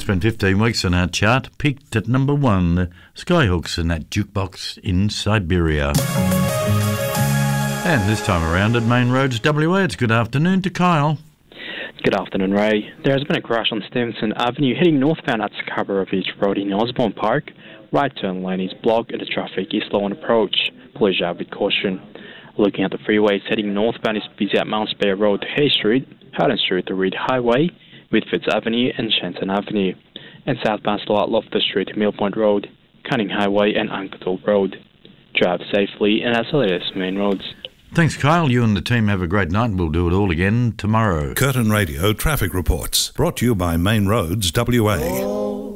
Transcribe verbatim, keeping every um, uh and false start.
It's been fifteen weeks on our chart, peaked at number one, the Skyhooks and that jukebox in Siberia. And this time around at Main Roads W A, it's good afternoon to Kyle. Good afternoon, Ray. There has been a crash on Stevenson Avenue heading northbound at Scarborough Beach Road in Osborne Park. Right turn lane is blocked and the traffic is slow on approach. Please drive with caution. Looking at the freeways, heading northbound is busy at Mount Spare Road to Hay Street, Haddon Street to Reed Highway, Whitfords Avenue and Shenton Avenue, and southbound slow at Loftus Street to Mill Point Road, Cunning Highway and Uncleton Road. Drive safely and as the latest Main Roads. Thanks, Kyle. You and the team have a great night. We'll do it all again tomorrow. Curtin Radio Traffic Reports, brought to you by Main Roads W A.